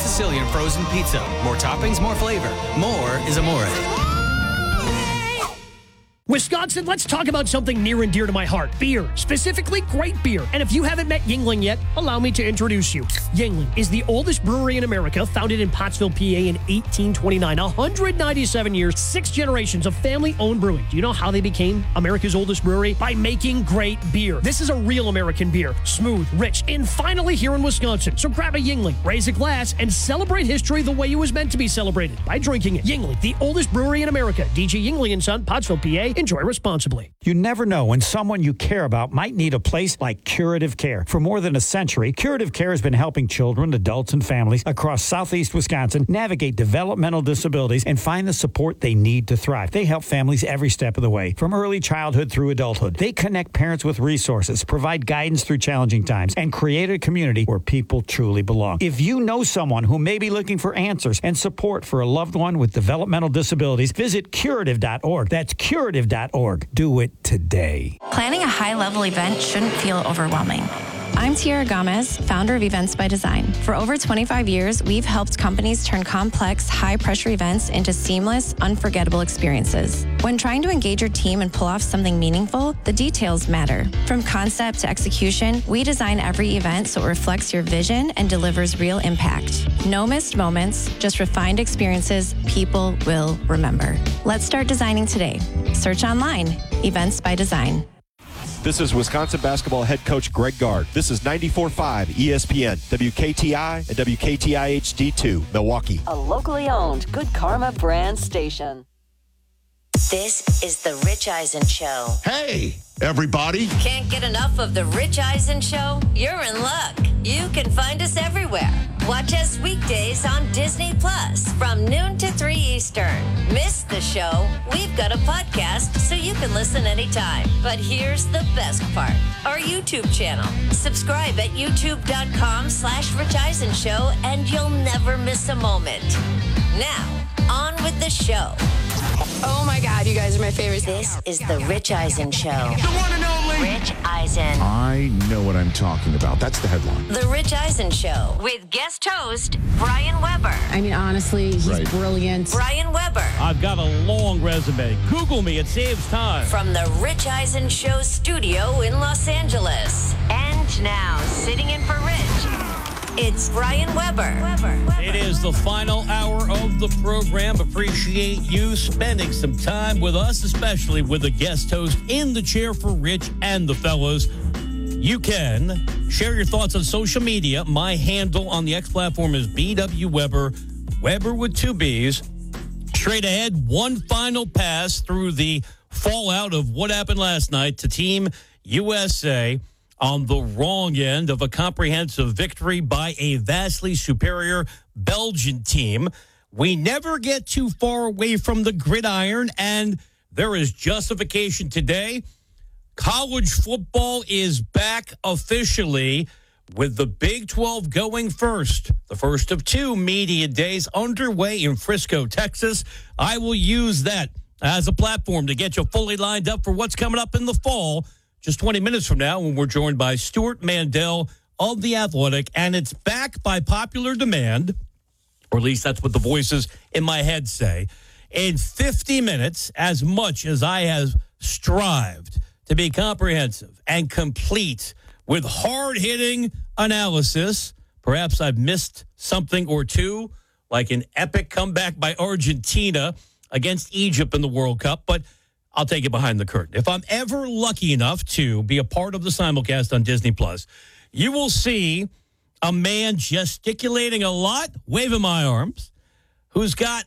Sicilian frozen pizza. More toppings, more flavor. More is amore. Wisconsin, let's talk about something near and dear to my heart. Beer. Specifically, great beer. And if you haven't met Yuengling yet, allow me to introduce you. Yuengling is the oldest brewery in America, founded in Pottsville, PA in 1829. 197 years, 6 generations of family-owned brewing. Do you know how they became America's oldest brewery? By making great beer. This is a real American beer. Smooth, rich, and finally here in Wisconsin. So grab a Yuengling, raise a glass, and celebrate history the way it was meant to be celebrated, by drinking it. Yuengling, the oldest brewery in America. DJ Yuengling & Son, Pottsville, PA. Enjoy responsibly. You never know when someone you care about might need a place like Curative Care. For more than a century, Curative Care has been helping children, adults, and families across southeast Wisconsin navigate developmental disabilities and find the support they need to thrive. They help families every step of the way, from early childhood through adulthood. They connect parents with resources, provide guidance through challenging times, and create a community where people truly belong. If you know someone who may be looking for answers and support for a loved one with developmental disabilities, visit curative.org. That's curative.org. Do it today. Planning a high-level event shouldn't feel overwhelming. I'm Tiara Gomez, founder of Events by Design. For over 25 years, we've helped companies turn complex, high-pressure events into seamless, unforgettable experiences. When trying to engage your team and pull off something meaningful, the details matter. From concept to execution, we design every event so it reflects your vision and delivers real impact. No missed moments, just refined experiences people will remember. Let's start designing today. Search online, Events by Design. This is Wisconsin basketball head coach Greg Gard. This is 94.5 ESPN, WKTI, and WKTI HD2, Milwaukee. A locally owned Good Karma brand station. This is The Rich Eisen Show. Hey, everybody. Can't get enough of The Rich Eisen Show? You're in luck. You can find us everywhere. Watch us weekdays on Disney Plus from noon to 3 Eastern. Miss the show? We've got a podcast so you can listen anytime. But here's the best part. Our YouTube channel. Subscribe at youtube.com/Rich Eisen Show and you'll never miss a moment. Now, on with the show. Oh my God, you guys are my favorites. This is The Rich Eisen Show. The one and only Rich Eisen. I know what I'm talking about. That's the headline. The Rich Eisen Show with guest host Brian Weber. I mean, honestly, he's brilliant. Brian Weber. I've got a long resume. Google me, it saves time. From the Rich Eisen Show studio in Los Angeles. And now, sitting in for Rich, it's Brian Weber. It is the final hour of the program. Appreciate you spending some time with us, especially with a guest host in the chair for Rich and the fellows. You can share your thoughts on social media. My handle on the X platform is BW Weber, Weber with 2 B's. Straight ahead, one final pass through the fallout of what happened last night to Team USA on the wrong end of a comprehensive victory by a vastly superior Belgian team. We never get too far away from the gridiron, and there is justification today. College football is back officially with the Big 12 going first. The first of 2 media days underway in Frisco, Texas. I will use that as a platform to get you fully lined up for what's coming up in the fall. Just 20 minutes from now when we're joined by Stuart Mandel of The Athletic, and it's back by popular demand, or at least that's what the voices in my head say. In 50 minutes, as much as I have strived to be comprehensive and complete with hard-hitting analysis, perhaps I've missed something or two, like an epic comeback by Argentina against Egypt in the World Cup, but I'll take it behind the curtain. If I'm ever lucky enough to be a part of the simulcast on Disney Plus, you will see a man gesticulating a lot, waving my arms, who's got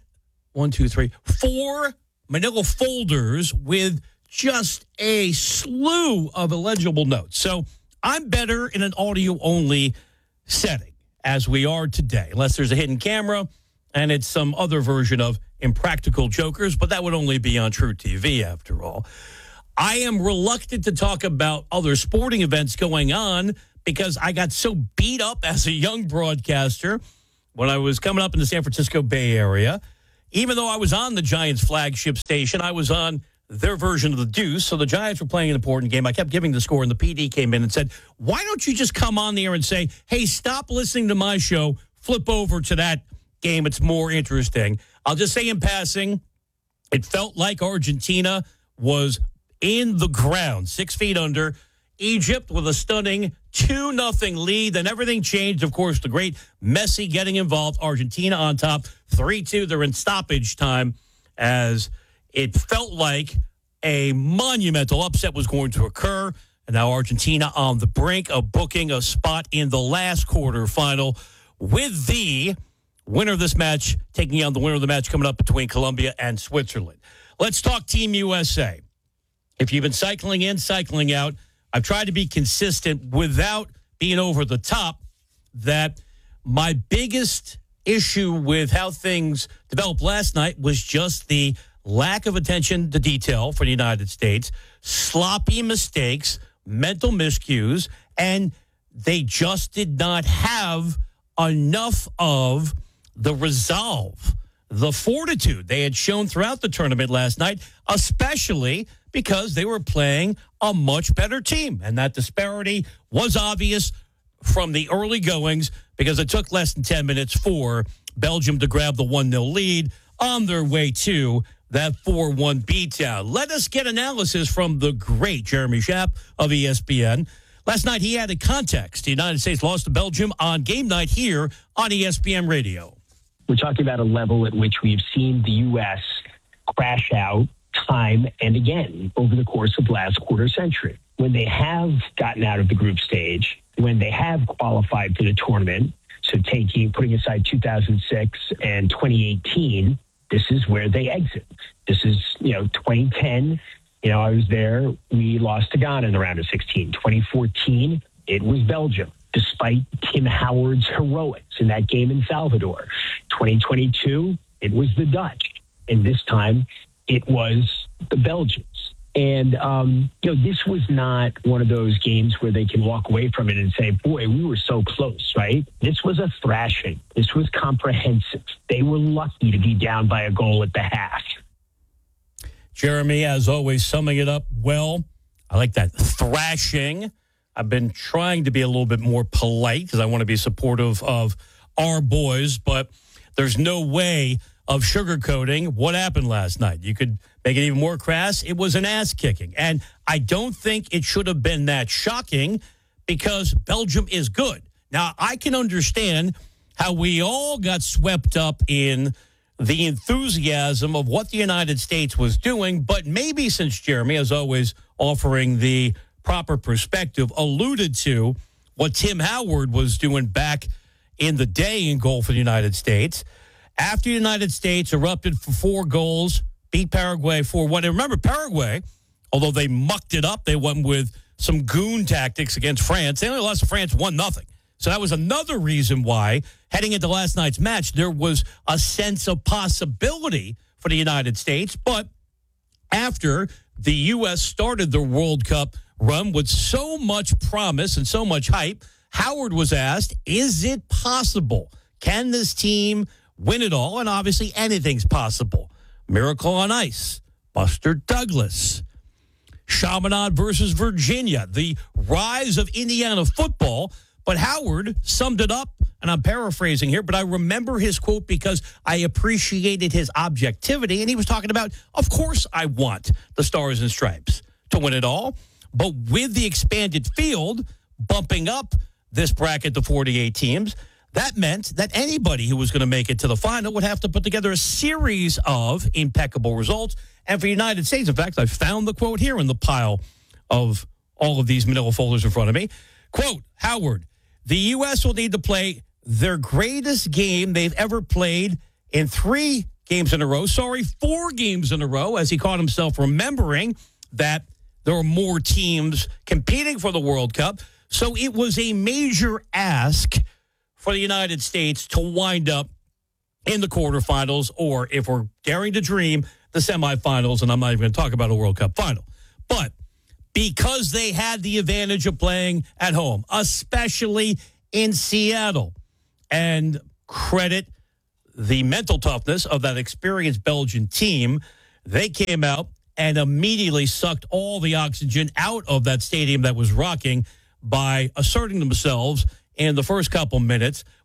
4 manila folders with just a slew of illegible notes. So I'm better in an audio-only setting, as we are today, unless there's a hidden camera and it's some other version of Impractical Jokers, but that would only be on True TV after all. I am reluctant to talk about other sporting events going on because I got so beat up as a young broadcaster when I was coming up in the San Francisco Bay Area. Even though I was on the Giants flagship station, I was on their version of the Deuce, so the Giants were playing an important game. I kept giving the score, and the PD came in and said, why don't you just come on the air and say, hey, stop listening to my show flip over to that game, it's more interesting. I'll just say in passing, it felt like Argentina was in the ground, 6 feet under. Egypt with a stunning 2-0 lead. Then everything changed. Of course, the great Messi getting involved. Argentina on top, 3-2. They're in stoppage time as it felt like a monumental upset was going to occur. And now Argentina on the brink of booking a spot in the last quarterfinal with the winner of this match taking on the winner of the match coming up between Colombia and Switzerland. Let's talk Team USA. If you've been cycling in, cycling out, I've tried to be consistent without being over the top that my biggest issue with how things developed last night was just the lack of attention to detail for the United States, sloppy mistakes, mental miscues, and they just did not have enough of the resolve, the fortitude they had shown throughout the tournament last night, especially because they were playing a much better team. And that disparity was obvious from the early goings because it took less than 10 minutes for Belgium to grab the 1-0 lead on their way to that 4-1 beatdown. Let us get analysis from the great Jeremy Schaap of ESPN. Last night he added context. The United States lost to Belgium on game night here on ESPN Radio. We're talking about a level at which we've seen the U.S. crash out time and again over the course of the last quarter century. When they have gotten out of the group stage, when they have qualified for the tournament, so putting aside 2006 and 2018, this is where they exit. This is, 2010. I was there. We lost to Ghana in the round of 16. 2014, it was Belgium, despite Tim Howard's heroics in that game in Salvador. 2022, it was the Dutch. And this time, it was the Belgians. And, this was not one of those games where they can walk away from it and say, boy, we were so close, right? This was a thrashing. This was comprehensive. They were lucky to be down by a goal at the half. Jeremy, as always, summing it up well. I like that thrashing. I've been trying to be a little bit more polite because I want to be supportive of our boys, but there's no way of sugarcoating what happened last night. You could make it even more crass. It was an ass-kicking. And I don't think it should have been that shocking because Belgium is good. Now, I can understand how we all got swept up in the enthusiasm of what the United States was doing, but maybe since Jeremy, as always, offering the proper perspective, alluded to what Tim Howard was doing back in the day in goal for the United States. After the United States erupted for 4 goals, beat Paraguay 4-1. And remember, Paraguay, although they mucked it up, they went with some goon tactics against France. They only lost to France 1-0. So that was another reason why, heading into last night's match, there was a sense of possibility for the United States. But after the U.S. started their World Cup run with so much promise and so much hype, Howard was asked, is it possible? Can this team win it all? And obviously anything's possible. Miracle on Ice, Buster Douglas, Chaminade versus Virginia, the rise of Indiana football. But Howard summed it up, and I'm paraphrasing here, but I remember his quote because I appreciated his objectivity, and he was talking about, of course I want the Stars and Stripes to win it all, but with the expanded field bumping up this bracket to 48 teams, that meant that anybody who was going to make it to the final would have to put together a series of impeccable results. And for the United States, in fact, I found the quote here in the pile of all of these manila folders in front of me. Quote, Howard, the U.S. will need to play their greatest game they've ever played in 4 games in a row, as he caught himself remembering that there were more teams competing for the World Cup. So it was a major ask for the United States to wind up in the quarterfinals, or if we're daring to dream, the semifinals, and I'm not even going to talk about a World Cup final. But because they had the advantage of playing at home, especially in Seattle, and credit the mental toughness of that experienced Belgian team, they came out and immediately sucked all the oxygen out of that stadium that was rocking by asserting themselves in the first couple minutes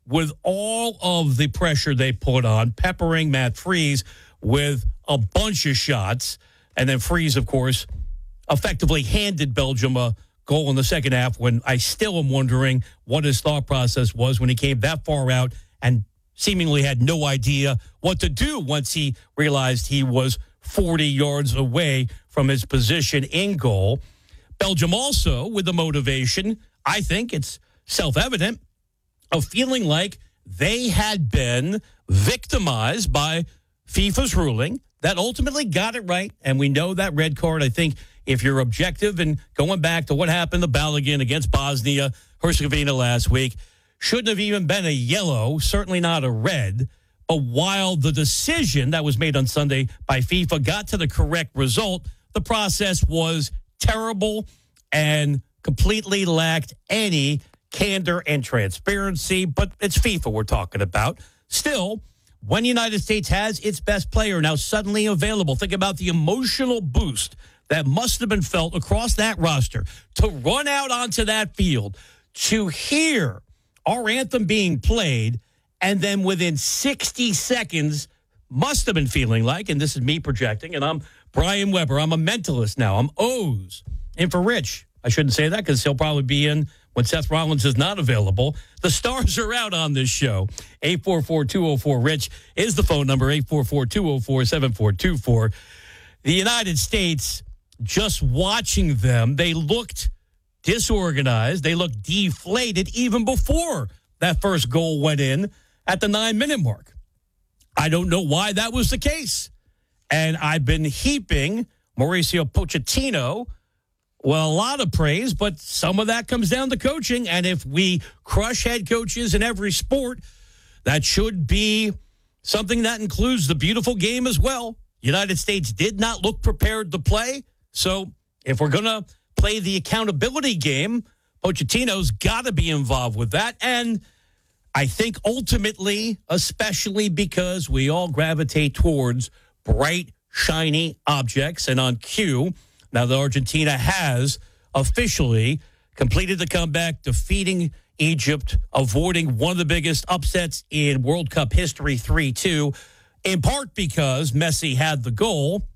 with all of the pressure they put on, peppering Matt Freese with a bunch of shots. And then Freese, of course, effectively handed Belgium a goal in the second half, when I still am wondering what his thought process was when he came that far out and seemingly had no idea what to do once he realized he was 40 yards away from his position in goal. Belgium also with the motivation, I think it's self-evident, of feeling like they had been victimized by FIFA's ruling that ultimately got it right. And we know that red card, I think, if you're objective and going back to what happened to Balogun against Bosnia-Herzegovina last week, shouldn't have even been a yellow, certainly not a red. But while the decision that was made on Sunday by FIFA got to the correct result, the process was terrible and completely lacked any candor and transparency. But it's FIFA we're talking about. Still, when the United States has its best player now suddenly available, think about the emotional boost that must have been felt across that roster to run out onto that field, to hear our anthem being played, and then within 60 seconds, must have been feeling like, and this is me projecting, and I'm Brian Weber, I'm a mentalist now, I'm O's. And for Rich, I shouldn't say that because he'll probably be in when Seth Rollins is not available. The stars are out on this show. 844-204-RICH is the phone number, 844-204-7424. The United States, just watching them, they looked disorganized. They looked deflated even before that first goal went in at the 9-minute mark. I don't know why that was the case. And I've been heaping Mauricio Pochettino, well, a lot of praise, but some of that comes down to coaching. And if we crush head coaches in every sport, that should be something that includes the beautiful game as well. United States did not look prepared to play. So if we're going to play the accountability game, Pochettino's got to be involved with that. And I think ultimately, especially because we all gravitate towards bright, shiny objects. And on cue, now that Argentina has officially completed the comeback, defeating Egypt, avoiding one of the biggest upsets in World Cup history, 3-2, in part because Messi had the goal.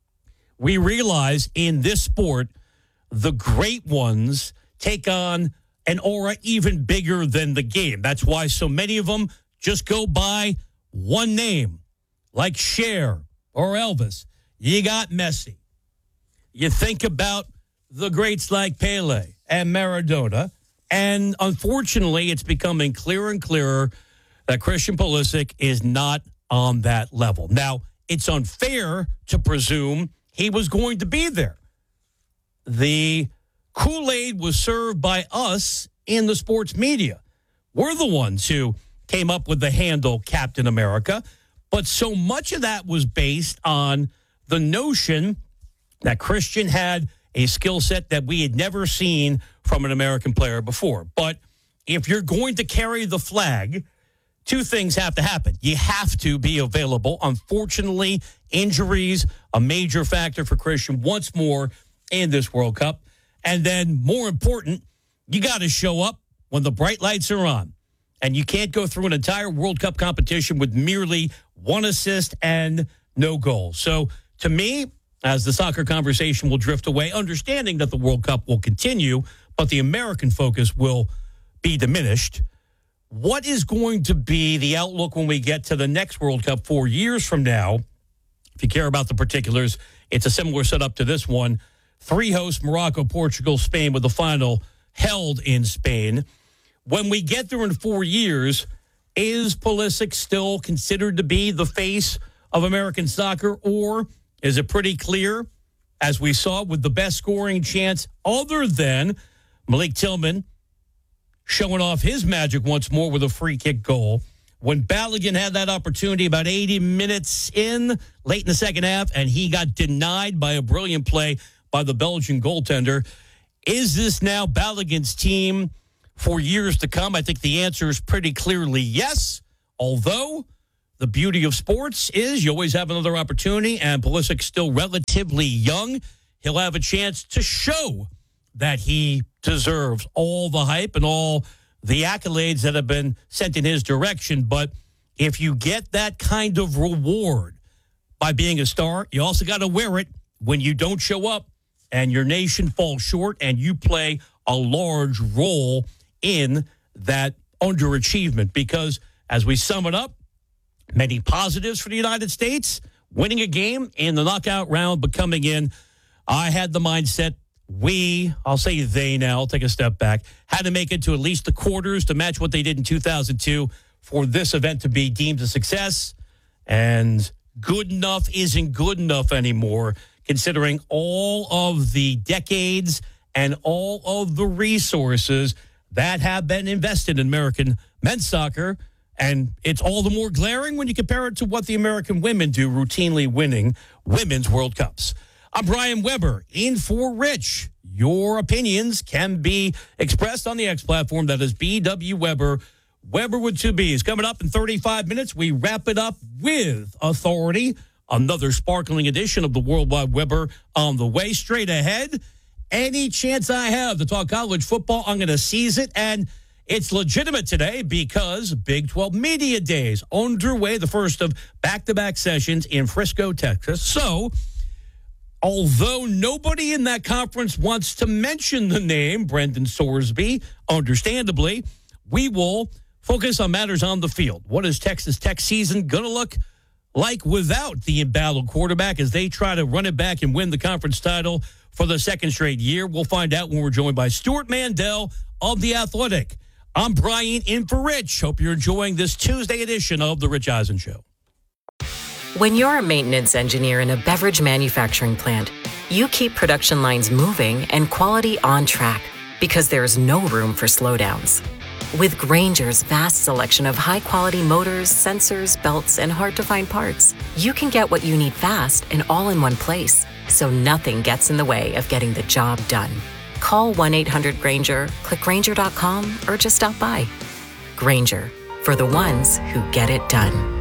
We realize in this sport, the great ones take on an aura even bigger than the game. That's why so many of them just go by one name, like Cher or Elvis. You got Messi. You think about the greats like Pele and Maradona, and unfortunately, it's becoming clearer and clearer that Christian Pulisic is not on that level. Now, it's unfair to presume he was going to be there. The Kool-Aid was served by us in the sports media. We're the ones who came up with the handle Captain America, but so much of that was based on the notion that Christian had a skill set that we had never seen from an American player before. But if you're going to carry the flag, two things have to happen. You have to be available. Unfortunately, injuries, a major factor for Christian once more in this World Cup. And then, more important, you got to show up when the bright lights are on. And you can't go through an entire World Cup competition with merely one assist and no goals. So, to me, as the soccer conversation will drift away, understanding that the World Cup will continue, but the American focus will be diminished. What is going to be the outlook when we get to the next World Cup 4 years from now? If you care about the particulars, it's a similar setup to this one. 3 hosts, Morocco, Portugal, Spain, with the final held in Spain. When we get there in 4 years, is Pulisic still considered to be the face of American soccer, or is it pretty clear, as we saw with the best scoring chance other than Malik Tillman showing off his magic once more with a free kick goal, when Balogun had that opportunity about 80 minutes in, late in the second half, and he got denied by a brilliant play by the Belgian goaltender? Is this now Balogun's team for years to come? I think the answer is pretty clearly yes, although the beauty of sports is you always have another opportunity, and Pulisic's still relatively young. He'll have a chance to show that he deserves all the hype and all the accolades that have been sent in his direction. But if you get that kind of reward by being a star, you also got to wear it when you don't show up and your nation falls short and you play a large role in that underachievement. Because as we sum it up, many positives for the United States, winning a game in the knockout round, but coming in, I had the mindset I'll say they now, I'll take a step back, had to make it to at least the quarters to match what they did in 2002 for this event to be deemed a success. And good enough isn't good enough anymore, considering all of the decades and all of the resources that have been invested in American men's soccer. And it's all the more glaring when you compare it to what the American women do, routinely winning women's World Cups. I'm Brian Weber, in for Rich. Your opinions can be expressed on the X platform. That is BW Weber. Weber with 2 B's. Coming up in 35 minutes, we wrap it up with Authority. Another sparkling edition of the Worldwide Weber on the way. Straight ahead, any chance I have to talk college football, I'm going to seize it. And it's legitimate today because Big 12 Media Days underway, the first of back-to-back sessions in Frisco, Texas. So, although nobody in that conference wants to mention the name Brendan Sorsby, understandably, we will focus on matters on the field. What is Texas Tech season going to look like without the embattled quarterback as they try to run it back and win the conference title for the second straight year? We'll find out when we're joined by Stuart Mandel of The Athletic. I'm Brian, in for Rich. Hope you're enjoying this Tuesday edition of The Rich Eisen Show. When you're a maintenance engineer in a beverage manufacturing plant, you keep production lines moving and quality on track because there's no room for slowdowns. With Grainger's vast selection of high-quality motors, sensors, belts, and hard-to-find parts, you can get what you need fast and all in one place, so nothing gets in the way of getting the job done. Call 1-800-GRAINGER, click Grainger.com, or just stop by. Grainger, for the ones who get it done.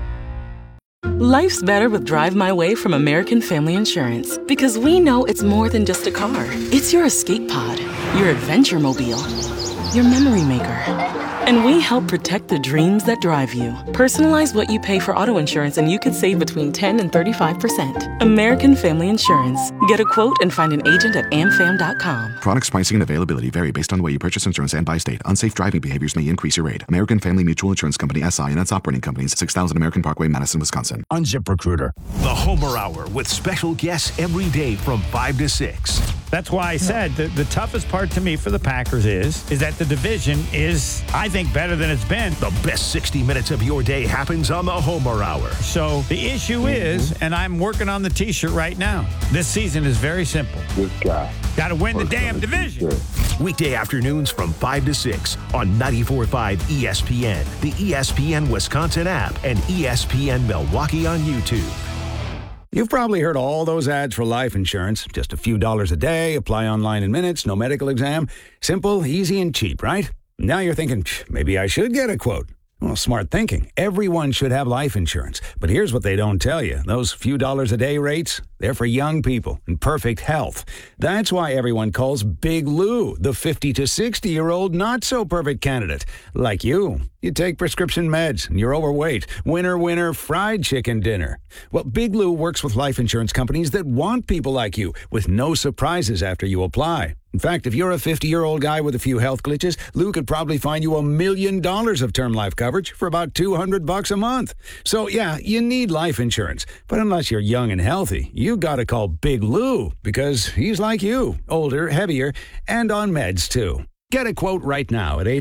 Life's better with Drive My Way from American Family Insurance, because we know it's more than just a car. It's your escape pod, your adventure mobile, your memory maker. And we help protect the dreams that drive you. Personalize what you pay for auto insurance and you could save between 10 and 35%. American Family Insurance. Get a quote and find an agent at amfam.com. Products, pricing, and availability vary based on the way you purchase insurance and by state. Unsafe driving behaviors may increase your rate. American Family Mutual Insurance Company, SI, and its operating companies, 6000 American Parkway, Madison, Wisconsin. On ZipRecruiter. The Homer Hour with special guests every day from 5 to 6. That's why I said the toughest part to me for the Packers is that the division is, I think, better than it's been. The best 60 minutes of your day happens on the Homer Hour. So the issue is, and I'm working on the T-shirt right now, this season is very simple. This guy. Got to win the damn division. Weekday afternoons from 5 to 6 on 94.5 ESPN, the ESPN Wisconsin app, and ESPN Milwaukee on YouTube. You've probably heard all those ads for life insurance. Just a few dollars a day, apply online in minutes, no medical exam. Simple, easy, and cheap, right? Now you're thinking, maybe I should get a quote. Well, smart thinking. Everyone should have life insurance. But here's what they don't tell you. Those few dollars a day rates, they're for young people in perfect health. That's why everyone calls Big Lou the 50 to 60-year-old not-so-perfect candidate. Like you. You take prescription meds and you're overweight. Winner, fried chicken dinner. Well, Big Lou works with life insurance companies that want people like you with no surprises after you apply. In fact, if you're a 50-year-old guy with a few health glitches, Lou could probably find you $1 million of term life coverage for about $200 a month. So, yeah, you need life insurance. But unless you're young and healthy, you got to call Big Lou because he's like you, older, heavier, and on meds, too. Get a quote right now at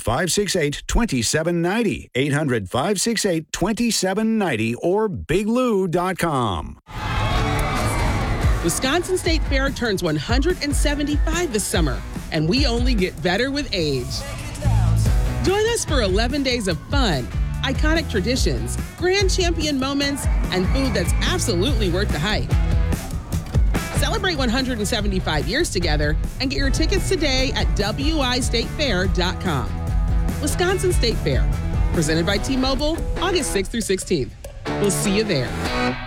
800-568-2790, 800-568-2790, or biglou.com. Wisconsin State Fair turns 175 this summer, and we only get better with age. Join us for 11 days of fun, iconic traditions, grand champion moments, and food that's absolutely worth the hype. Celebrate 175 years together and get your tickets today at wistatefair.com. Wisconsin State Fair, presented by T-Mobile, August 6th through 16th. We'll see you there.